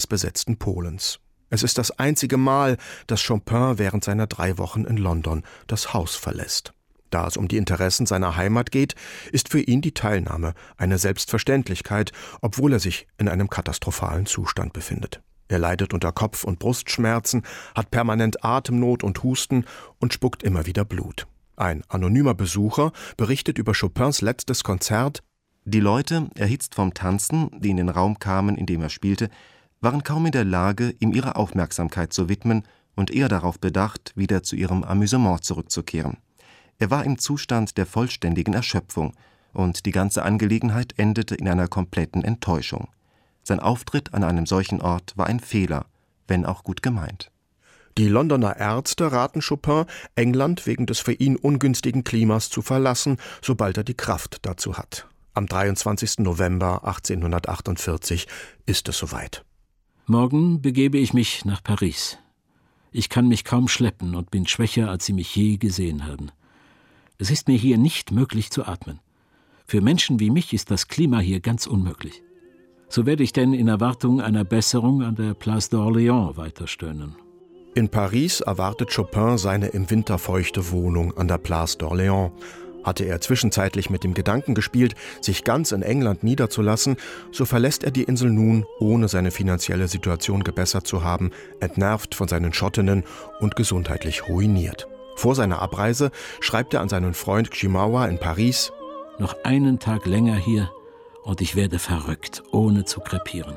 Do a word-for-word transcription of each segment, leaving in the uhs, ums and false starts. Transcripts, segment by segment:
nazibesetzten Polens. Es ist das einzige Mal, dass Chopin während seiner drei Wochen in London das Haus verlässt. Da es um die Interessen seiner Heimat geht, ist für ihn die Teilnahme eine Selbstverständlichkeit, obwohl er sich in einem katastrophalen Zustand befindet. Er leidet unter Kopf- und Brustschmerzen, hat permanent Atemnot und Husten und spuckt immer wieder Blut. Ein anonymer Besucher berichtet über Chopins letztes Konzert: Die Leute, erhitzt vom Tanzen, die in den Raum kamen, in dem er spielte, waren kaum in der Lage, ihm ihre Aufmerksamkeit zu widmen und eher darauf bedacht, wieder zu ihrem Amüsement zurückzukehren. Er war im Zustand der vollständigen Erschöpfung, und die ganze Angelegenheit endete in einer kompletten Enttäuschung. Sein Auftritt an einem solchen Ort war ein Fehler, wenn auch gut gemeint. Die Londoner Ärzte raten Chopin, England wegen des für ihn ungünstigen Klimas zu verlassen, sobald er die Kraft dazu hat. Am dreiundzwanzigsten November achtzehnhundertachtundvierzig ist es soweit. Morgen begebe ich mich nach Paris. Ich kann mich kaum schleppen und bin schwächer, als Sie mich je gesehen haben. Es ist mir hier nicht möglich zu atmen. Für Menschen wie mich ist das Klima hier ganz unmöglich. So werde ich denn in Erwartung einer Besserung an der Place d'Orléans weiterstöhnen. In Paris erwartet Chopin seine im Winter feuchte Wohnung an der Place d'Orléans. Hatte er zwischenzeitlich mit dem Gedanken gespielt, sich ganz in England niederzulassen, so verlässt er die Insel nun, ohne seine finanzielle Situation gebessert zu haben, entnervt von seinen Schottinnen und gesundheitlich ruiniert. Vor seiner Abreise schreibt er an seinen Freund Ximawa in Paris: Noch einen Tag länger hier und ich werde verrückt, ohne zu krepieren.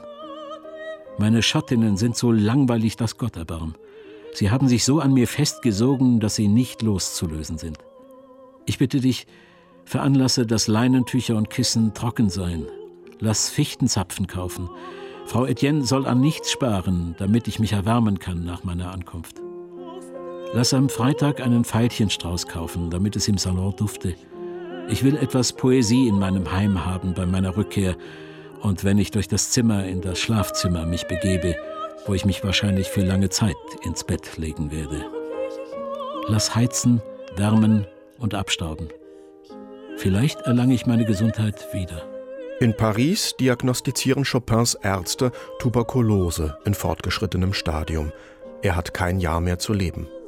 Meine Schottinnen sind so langweilig, dass Gott erbarm. Sie haben sich so an mir festgesogen, dass sie nicht loszulösen sind. Ich bitte dich, veranlasse, dass Leinentücher und Kissen trocken seien. Lass Fichtenzapfen kaufen. Frau Etienne soll an nichts sparen, damit ich mich erwärmen kann nach meiner Ankunft. Lass am Freitag einen Veilchenstrauß kaufen, damit es im Salon dufte. Ich will etwas Poesie in meinem Heim haben bei meiner Rückkehr und wenn ich durch das Zimmer in das Schlafzimmer mich begebe, wo ich mich wahrscheinlich für lange Zeit ins Bett legen werde. Lass heizen, wärmen und abstauben. Vielleicht erlange ich meine Gesundheit wieder. In Paris diagnostizieren Chopins Ärzte Tuberkulose in fortgeschrittenem Stadium. Er hat kein Jahr mehr zu leben.